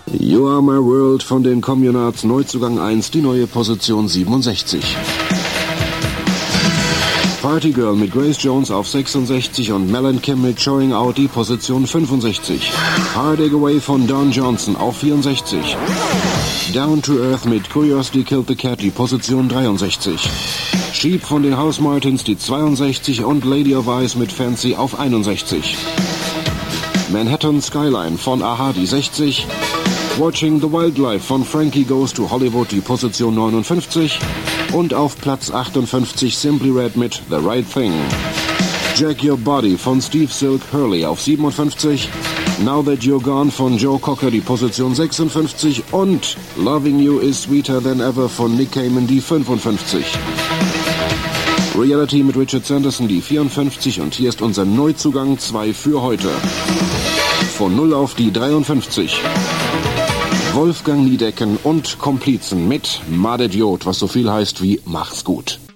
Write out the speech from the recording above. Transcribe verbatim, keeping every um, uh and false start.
You Are My World von den Communards, Neuzugang eins, die neue Position siebenundsechzig. Party Girl mit Grace Jones auf sechsundsechzig und Mel and Kim mit Showing Out, die Position fünfundsechzig. Heartache Away von Don Johnson auf vierundsechzig. Down to Earth mit Curiosity Killed the Cat, die Position dreiundsechzig. Sheep von den House Martins, die zweiundsechzig und Lady of Ice mit Fancy auf einundsechzig. Manhattan Skyline von Aha, die sechzig. Watching the Wildlife von Frankie Goes to Hollywood, die Position neunundfünfzig. Und auf Platz achtundfünfzig Simply Red mit The Right Thing. Jack Your Body von Steve Silk Hurley auf siebenundfünfzig. Now That You're Gone von Joe Cocker, die Position sechsundfünfzig. Und Loving You Is Sweeter Than Ever von Nick Cayman, die fünfundfünfzig. Reality mit Richard Sanderson, die vierundfünfzig. Und hier ist unser Neuzugang zwei für heute. Von null auf die dreiundfünfzig. Wolfgang Niedecken und Komplizen mit Madediot, was so viel heißt wie Mach's gut.